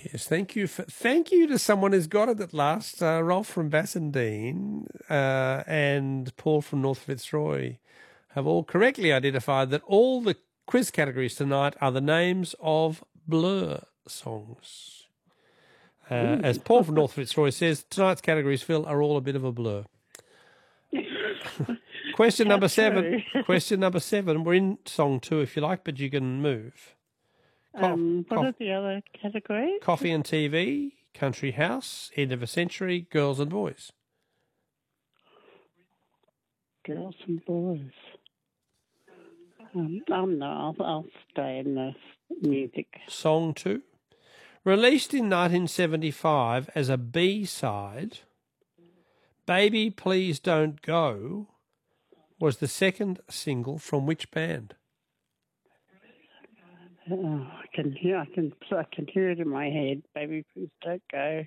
Yes, thank you. Thank you to someone who's got it at last. Rolf from Bassendean and Paul from North Fitzroy have all correctly identified that all the quiz categories tonight are the names of Blur songs. As Paul from North Fitzroy says, tonight's categories, Phil, are all a bit of a blur. Question number 7. Question number 7. We're in song 2 if you like, but you can move. What are the other categories? Coffee and TV, Country House, End of a Century, Girls and Boys. Girls and boys. No, I'll stay in the music. Song 2. Released in 1975 as a B-side, Baby Please Don't Go was the second single from which band? I can hear it in my head. Baby, please don't go.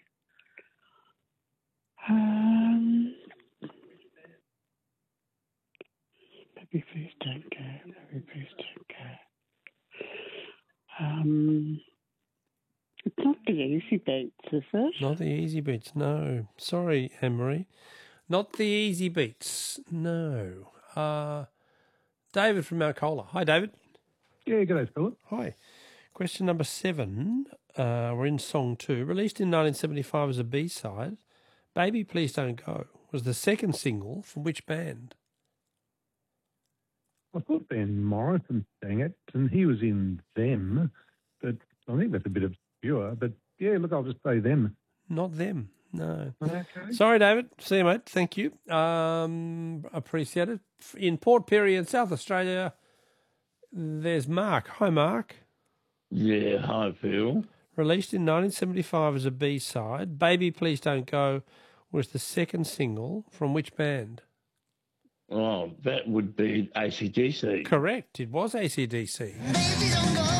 Baby, please don't go. Baby, please don't go. It's not the Easy Beats, is it? Not the Easy Beats, no. Sorry, Anne-Marie. Not the Easy Beats, no. David from Mount Colah. Hi, David. Yeah, g'day, Philip. Hi. Question number 7. We're in song 2. Released in 1975 as a B-side, Baby Please Don't Go was the second single from which band? I thought Van Morrison sang it, and he was in Them, but I think that's a bit obscure. But, yeah, look, I'll just say Them. Not Them, no. Okay. Sorry, David. See you, mate. Thank you. Appreciate it. In Port Pirie in South Australia, there's Mark. Hi, Mark. Yeah, hi, Phil. Released in 1975 as a B-side, Baby Please Don't Go was the second single from which band? Oh, that would be AC/DC. Correct. It was AC/DC.